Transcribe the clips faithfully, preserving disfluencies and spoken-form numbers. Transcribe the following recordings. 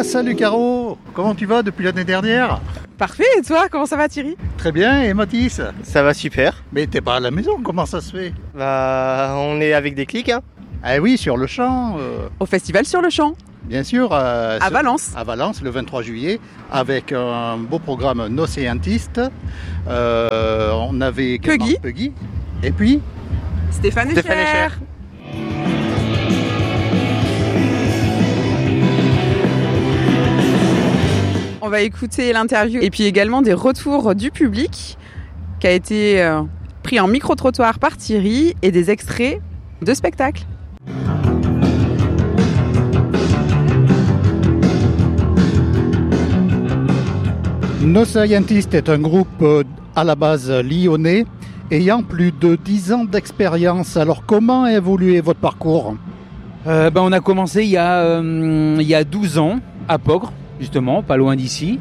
salut Caro, comment tu vas depuis l'année dernière? Parfait, et toi, comment ça va Thierry? Très bien, et Mathis? Ça va super. Mais t'es pas à la maison, comment ça se fait? Bah, on est avec des clics, hein. Ah oui, sur le champ. Euh... Au festival sur le champ. Bien sûr. Euh, à Valence. À Valence, le vingt-trois juillet, avec un beau programme No Scientist. Euh, on avait Puggy. Puggy. Et puis Stéphane Escher. Stéphane Escher. On va écouter l'interview et puis également des retours du public qui a été euh, pris en micro-trottoir par Thierry et des extraits de spectacles. No Scientist est un groupe à la base lyonnais ayant plus de dix ans d'expérience. Alors comment a évolué votre parcours? euh, ben, On a commencé il y a, euh, il y a douze ans à Pogre, justement, pas loin d'ici.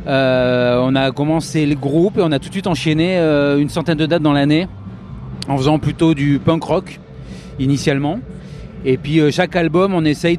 Euh, on a commencé le groupe et on a tout de suite enchaîné euh, une centaine de dates dans l'année en faisant plutôt du punk rock initialement. Et puis euh, chaque album on essaye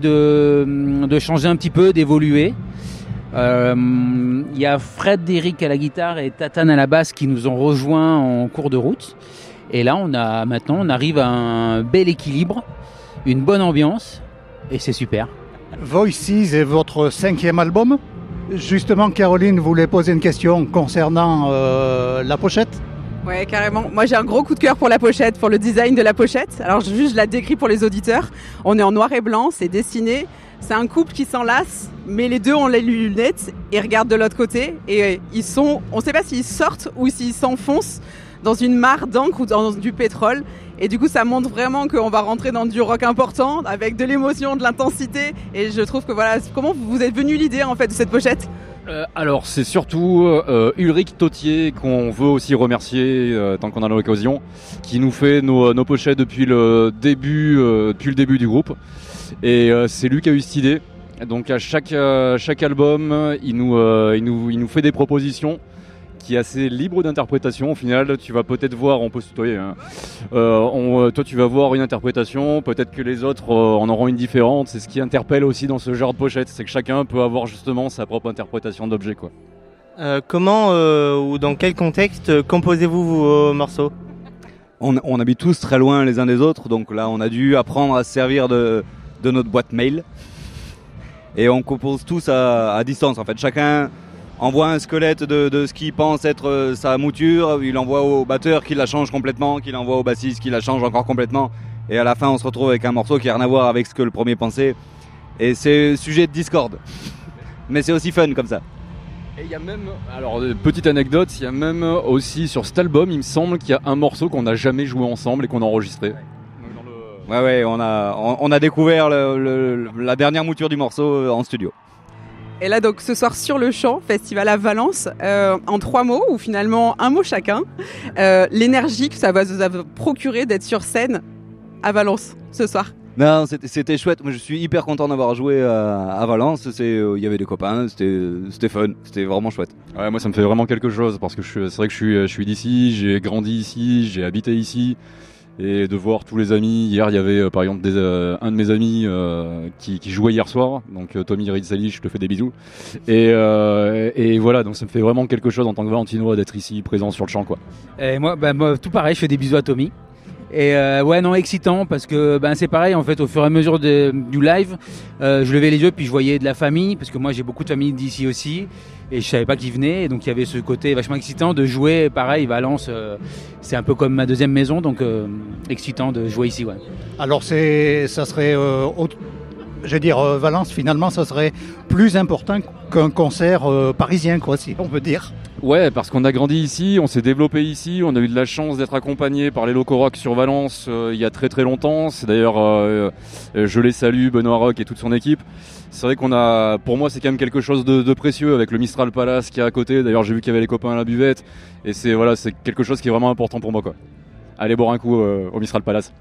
de, de changer un petit peu, d'évoluer. Il euh, y a Fred Derrick à la guitare et Tatane à la basse qui nous ont rejoints en cours de route. Et là on a maintenant on arrive à un bel équilibre, une bonne ambiance et c'est super. Voices est votre cinquième album. Justement, Caroline voulait poser une question concernant euh, la pochette. Ouais, carrément. Moi, j'ai un gros coup de cœur pour la pochette, pour le design de la pochette. Alors, je, juste, je la décris pour les auditeurs. On est en noir et blanc, c'est dessiné. C'est un couple qui s'enlace, mais les deux ont les lunettes et regardent de l'autre côté. Et ils sont, on ne sait pas s'ils sortent ou s'ils s'enfoncent dans une mare d'encre ou dans du pétrole. Et du coup, ça montre vraiment qu'on va rentrer dans du rock important, avec de l'émotion, de l'intensité. Et je trouve que voilà, comment vous êtes venu l'idée en fait de cette pochette? euh, Alors, c'est surtout euh, Ulrich Tautier qu'on veut aussi remercier euh, tant qu'on a l'occasion, qui nous fait nos, nos pochettes depuis le début, euh, depuis le début du groupe. Et euh, c'est lui qui a eu cette idée. Donc à chaque euh, chaque album, il nous euh, il nous il nous fait des propositions qui est assez libre d'interprétation. Au final, tu vas peut-être voir, on peut se tutoyer, hein. euh, on, toi tu vas voir une interprétation, peut-être que les autres euh, en auront une différente. C'est ce qui interpelle aussi dans ce genre de pochette, c'est que chacun peut avoir justement sa propre interprétation d'objet, quoi. Euh, comment euh, ou dans quel contexte composez-vous vos morceaux? on, on habite tous très loin les uns des autres, donc là on a dû apprendre à se servir de, de notre boîte mail. Et on compose tous à, à distance en fait. Chacun envoie un squelette de, de ce qu'il pense être euh, sa mouture, il envoie au batteur qui la change complètement, qu'il envoie au bassiste qui la change encore complètement, et à la fin on se retrouve avec un morceau qui n'a rien à voir avec ce que le premier pensait, et c'est sujet de discorde, mais c'est aussi fun comme ça. Et il y a même, alors petite anecdote, il y a même aussi sur cet album, il me semble qu'il y a un morceau qu'on n'a jamais joué ensemble et qu'on a enregistré. Ouais ouais, on a, on, on a découvert le, le, la dernière mouture du morceau en studio. Et là, donc, ce soir sur le champ, festival à Valence, euh, en trois mots, ou finalement un mot chacun, euh, l'énergie que ça va vous avoir procuré d'être sur scène à Valence ce soir. Non, c'était, c'était chouette. Moi, je suis hyper content d'avoir joué à, à Valence. C'est, il y avait des copains, c'était, c'était fun, c'était vraiment chouette. Ouais, moi, ça me fait vraiment quelque chose parce que je suis, c'est vrai que je suis, je suis d'ici, j'ai grandi ici, j'ai habité ici. Et de voir tous les amis, hier il y avait euh, par exemple des, euh, un de mes amis euh, qui, qui jouait hier soir, donc euh, Tommy Rizzali, je te fais des bisous. Et, euh, et voilà, donc ça me fait vraiment quelque chose en tant que Valentinois d'être ici présent sur le champ, quoi. Et moi, bah, moi, tout pareil, je fais des bisous à Tommy. Et euh, ouais, non, excitant parce que ben c'est pareil en fait, au fur et à mesure de, du live, euh, je levais les yeux puis je voyais de la famille parce que moi j'ai beaucoup de famille d'ici aussi et je savais pas qu'ils venaient, et donc il y avait ce côté vachement excitant de jouer. Pareil, Valence, euh, c'est un peu comme ma deuxième maison, donc euh, excitant de jouer ici, ouais. Alors c'est, ça serait, euh, autre, je veux dire, euh, Valence finalement, ça serait plus important qu'un concert euh, parisien, quoi, si on peut dire. Ouais, parce qu'on a grandi ici, on s'est développé ici, on a eu de la chance d'être accompagné par les locaux rock sur Valence euh, il y a très très longtemps. C'est d'ailleurs, euh, je les salue, Benoît Rock et toute son équipe. C'est vrai qu'on a, pour moi, c'est quand même quelque chose de, de précieux avec le Mistral Palace qui est à côté. D'ailleurs, j'ai vu qu'il y avait les copains à la buvette, et c'est voilà, c'est quelque chose qui est vraiment important pour moi, quoi. Allez boire un coup euh, au Mistral Palace.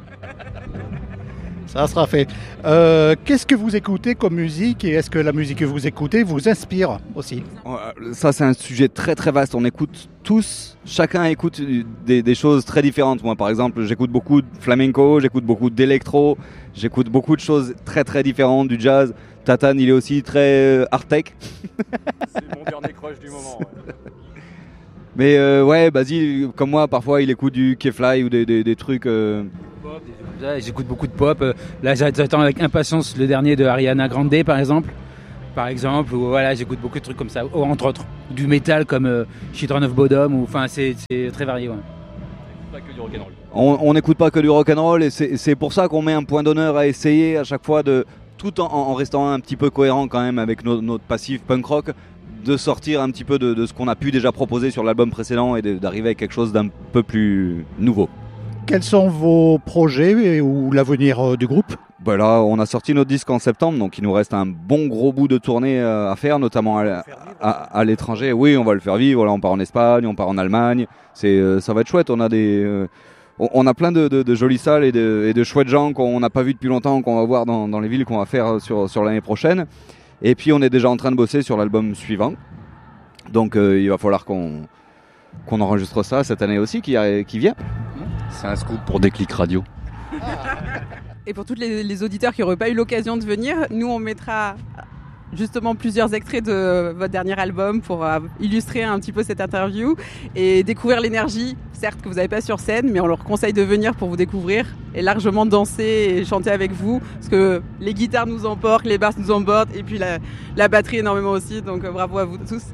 Ça sera fait. Euh, qu'est-ce que vous écoutez comme musique, et est-ce que la musique que vous écoutez vous inspire aussi? Ça, c'est un sujet très très vaste. On écoute tous, chacun écoute des, des choses très différentes. Moi, par exemple, j'écoute beaucoup de flamenco, j'écoute beaucoup d'électro, J'écoute beaucoup de choses très très différentes, du jazz. Tatane, il est aussi très euh, art tech. C'est mon dernier crush du moment. Ouais. Mais euh, ouais, Basile, comme moi, parfois il écoute du K-Fly ou des, des, des trucs. Euh... J'écoute beaucoup de pop. Là, j'attends avec impatience le dernier de Ariana Grande, par exemple. Par exemple, ou voilà, j'écoute beaucoup de trucs comme ça, oh, entre autres. Du métal comme euh, Children of Bodom, ou enfin, c'est, c'est très varié. Ouais. Pas que du rock'n'roll. On n'écoute pas que du rock'n'roll et c'est, c'est pour ça qu'on met un point d'honneur à essayer à chaque fois de, tout en, en restant un petit peu cohérent quand même avec no, notre passif punk rock, de sortir un petit peu de, de ce qu'on a pu déjà proposer sur l'album précédent et de, d'arriver à quelque chose d'un peu plus nouveau. Quels sont vos projets ou l'avenir du groupe ? Ben là, on a sorti notre disque en septembre, donc il nous reste un bon gros bout de tournée à faire, notamment à, à, à l'étranger. Oui, on va le faire vivre. Là, on part en Espagne, on part en Allemagne. C'est, ça va être chouette. On a des, euh, on a plein de, de, de jolies salles et de, et de chouettes gens qu'on n'a pas vus depuis longtemps, qu'on va voir dans, dans les villes qu'on va faire sur, sur l'année prochaine. Et puis, on est déjà en train de bosser sur l'album suivant. Donc, euh, il va falloir qu'on, qu'on enregistre ça cette année aussi, qui, a, qui vient. C'est un scoop pour Déclic Radio. Et pour tous les, les auditeurs qui n'auraient pas eu l'occasion de venir, nous on mettra justement plusieurs extraits de votre dernier album pour euh, illustrer un petit peu cette interview et découvrir l'énergie, certes que vous n'avez pas sur scène, mais on leur conseille de venir pour vous découvrir et largement danser et chanter avec vous, parce que les guitares nous emportent, les basses nous emportent et puis la, la batterie énormément aussi, donc euh, bravo à vous tous.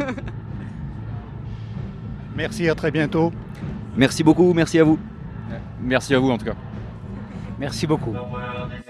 Merci, à très bientôt. Merci beaucoup, merci à vous. Merci à vous en tout cas. Merci beaucoup.